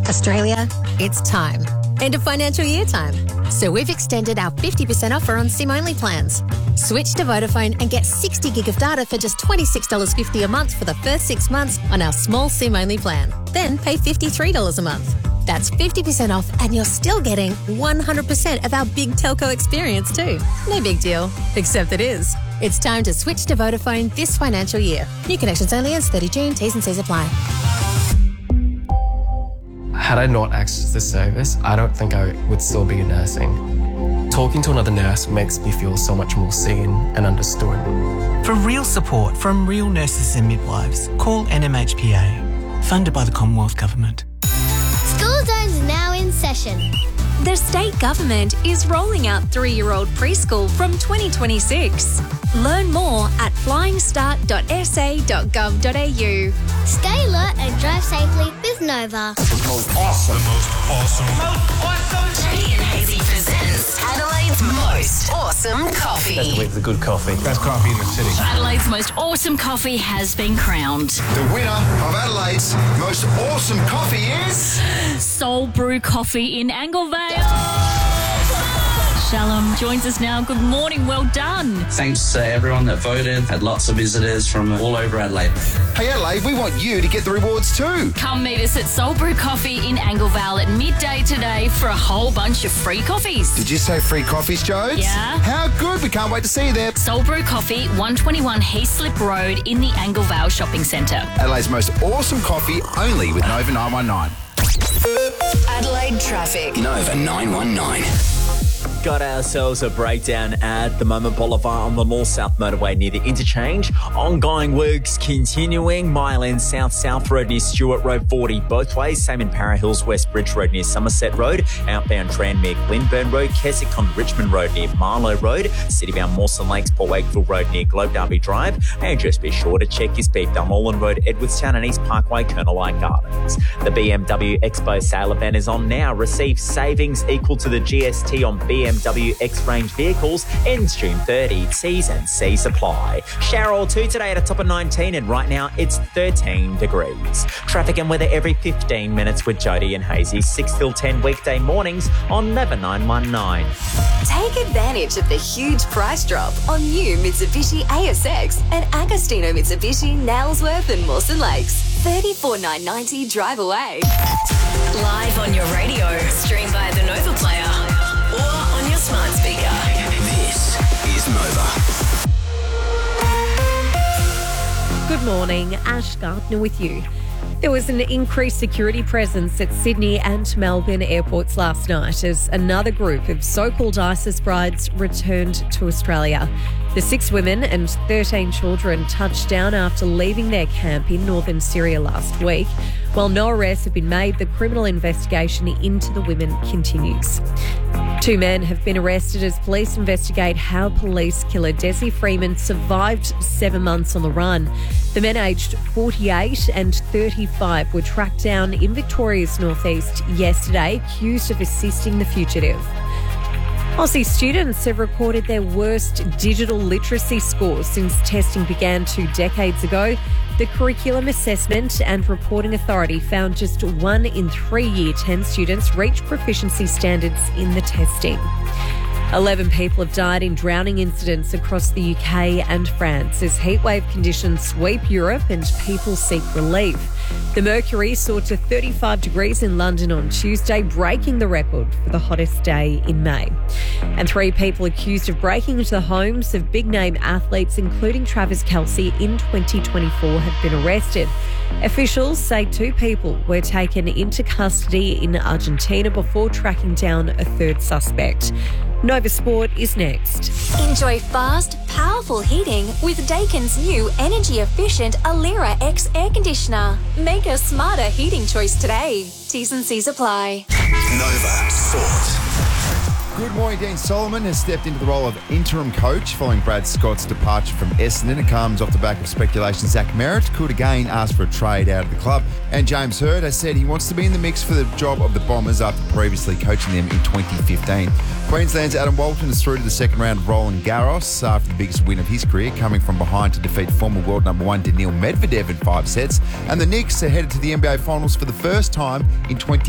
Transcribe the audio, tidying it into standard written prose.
Australia, it's time. End of financial year time. So we've extended our 50% offer on SIM-only plans. Switch to Vodafone and get 60 gig of data for just $26.50 a month for the first 6 months on our small SIM-only plan. Then pay $53 a month. That's 50% off and you're still getting 100% of our big telco experience too. No big deal, except it is. It's time to switch to Vodafone this financial year. New connections only as 30 June. T's and C's apply. Had I not accessed this service, I don't think I would still be nursing. Talking to another nurse makes me feel so much more seen and understood. For real support from real nurses and midwives, call NMHPA. Funded by the Commonwealth Government. School Zones are now in session. The state government is rolling out 3-year-old preschool from 2026. Learn more at flyingstart.sa.gov.au. Stay alert and drive safely with Nova. The most awesome. Jody and Hazy presents Adelaide's most awesome coffee. Best week the good coffee. Best coffee in the city. Adelaide's most awesome coffee has been crowned. The winner of Adelaide's most awesome coffee is... Soul Brew Coffee in Anglevale. Shalom joins us now. Good morning. Well done. Thanks to everyone that voted. Had lots of visitors from all over Adelaide. Hey Adelaide, we want you to get the rewards too. Come meet us at Soul Brew Coffee in Anglevale at midday today for a whole bunch of free coffees. Did you say free coffees, Jodes? Yeah. How good. We can't wait to see you there. Soul Brew Coffee, 121 Heathslip Road in the Anglevale Shopping Centre. Adelaide's most awesome coffee, only with Nova 919. Adelaide traffic. Nova 919. Got ourselves a breakdown at the moment. Boulevard on the north-south motorway near the interchange. Ongoing works continuing. Mile End South Road near Stewart Road, 40 both ways. Same in Para Hills West Bridge Road near Somerset Road. Outbound Tranmere Glenburn Road. Keswick on Richmond Road near Marlow Road. Citybound Mawson Lakes Port Wakefield Road near Globe Derby Drive. And just be sure to check your speed. Dunmoreland Road, Edwardstown and East Parkway, Colonel Light Gardens. The BMW Expo sale event is on now. Receive savings equal to the GST on BMW X-Range vehicles. Ends June 30. T's and C's apply. Shower or two today at a top of 19 and right now it's 13 degrees. Traffic and weather every 15 minutes with Jody and Hazy. 6 till 10 weekday mornings on Nova 919. Take advantage of the huge price drop on new Mitsubishi ASX and Agostino Mitsubishi Nailsworth and Mawson Lakes. $34,990 drive away. Live on your radio, stream via the Nova Player or on your smart speaker. This is Nova. Good morning, Ash Gardner with you. There was an increased security presence at Sydney and Melbourne airports last night as another group of so-called ISIS brides returned to Australia. The 6 women and 13 children touched down after leaving their camp in northern Syria last week. While no arrests have been made, the criminal investigation into the women continues. 2 men have been arrested as police investigate how police killer Desi Freeman survived 7 months on the run. The men aged 48 and 35 were tracked down in Victoria's northeast yesterday, accused of assisting the fugitive. Aussie students have recorded their worst digital literacy scores since testing began 2 decades ago. The Curriculum Assessment and Reporting Authority found just 1 in 3 Year 10 students reach proficiency standards in the testing. 11 people have died in drowning incidents across the UK and France as heatwave conditions sweep Europe and people seek relief. The mercury soared to 35 degrees in London on Tuesday, breaking the record for the hottest day in May. And 3 people accused of breaking into the homes of big-name athletes, including Travis Kelce, in 2024 have been arrested. Officials say 2 people were taken into custody in Argentina before tracking down a 3rd suspect. Nova Sport is next. Enjoy fast, powerful heating with Daikin's new energy-efficient Alira X air conditioner. Make a smarter heating choice today. T's and C's apply. Nova Sport. Good morning. Dean Solomon has stepped into the role of interim coach following Brad Scott's departure from Essendon. It comes off the back of speculation Zach Merritt could again ask for a trade out of the club. And James Hird has said he wants to be in the mix for the job of the Bombers after previously coaching them in 2015. Queensland's Adam Walton is through to the second round of Roland Garros after the biggest win of his career, coming from behind to defeat former world number 1 Daniil Medvedev in 5 sets. And the Knicks are headed to the NBA Finals for the first time in 20